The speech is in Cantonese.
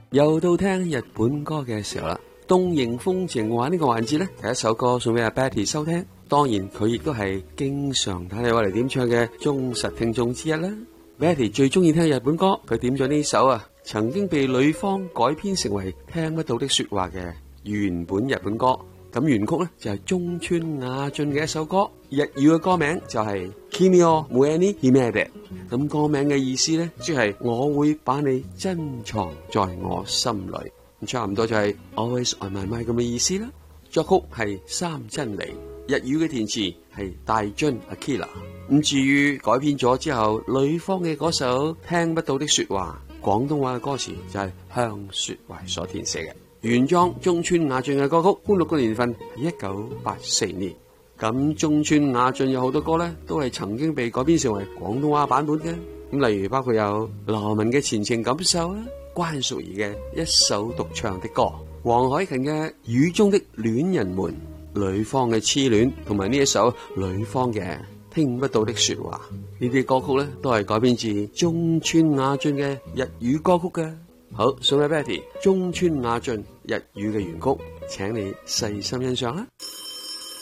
又到聽日本歌嘅時候啦，東瀛風情話呢個環節呢，第一首歌送俾阿 Betty 收聽。當然佢亦都係經常睇你話嚟點唱嘅忠實聽眾之一啦。Betty 最中意聽日本歌，佢點咗呢首啊，曾經被呂方改編成為聽不到的說話嘅原本日本歌。咁原曲呢，就係中村雅俊嘅一首歌，日語嘅歌名就係 Kimi o Mue ni Himede。咁歌名嘅意思呢，即係我會把你珍藏在我心裏。咁差唔多就係 Always on my mind 咁嘅意思啦。作曲係三真理，日語嘅填詞係大津 Akira。咁至於改編咗之後，呂方嘅嗰首聽不到的說話，廣東話嘅歌詞就係向雪懷所填寫嘅。原裝中村雅俊嘅歌曲，歡樂嘅年份係1984年。咁中村雅俊有好多歌咧，都係曾經被改編成為廣東話版本嘅。咁例如包括有羅文嘅《前程感受》啦，關淑怡嘅一首獨唱的歌，黃凱芹嘅《雨中的戀人們》，呂方嘅《痴戀》，同埋呢一首呂方嘅《聽不到的說話》。呢啲歌曲咧都係改編自中村雅俊嘅日語歌曲嘅。好，送俾 Betty 中村雅俊日語嘅原曲，請你細心欣賞啦。